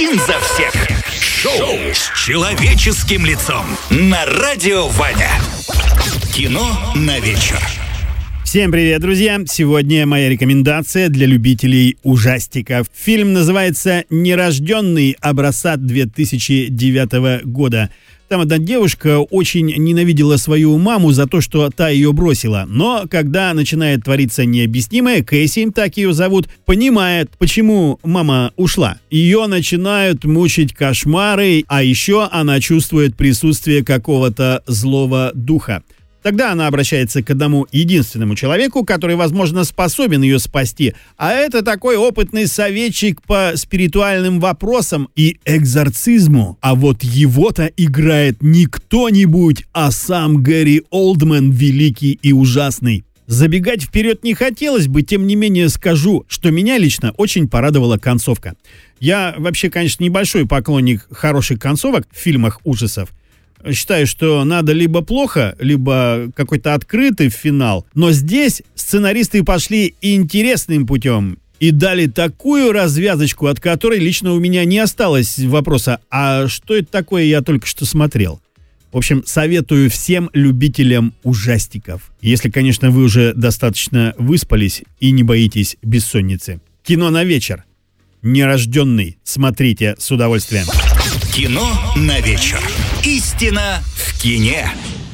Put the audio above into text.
один за всех. Шоу с человеческим лицом на Радио Ваня. Кино на вечер. Всем привет, друзья! Сегодня моя рекомендация для любителей ужастиков. Фильм называется «Нерожденный», образца 2009 года. Там одна девушка очень ненавидела свою маму за то, что та ее бросила. Но когда начинает твориться необъяснимое, Кэсси, так ее зовут, понимает, почему мама ушла. Ее начинают мучить кошмары, а еще она чувствует присутствие какого-то злого духа. Тогда она обращается к одному единственному человеку, который, возможно, способен ее спасти. А это такой опытный советчик по спиритуальным вопросам и экзорцизму. А вот его-то играет не кто-нибудь, а сам Гэри Олдман, великий и ужасный. Забегать вперед не хотелось бы, тем не менее скажу, что меня лично очень порадовала концовка. Я вообще, конечно, небольшой поклонник хороших концовок в фильмах ужасов. Считаю, что надо либо плохо, либо какой-то открытый финал. Но здесь сценаристы пошли интересным путем и дали такую развязочку, от которой лично у меня не осталось вопроса, а что это такое, я только что смотрел. В общем, советую всем любителям ужастиков. Если, конечно, вы уже достаточно выспались и не боитесь бессонницы. Кино на вечер. «Нерожденный». Смотрите с удовольствием. Кино на вечер. Истина в кине.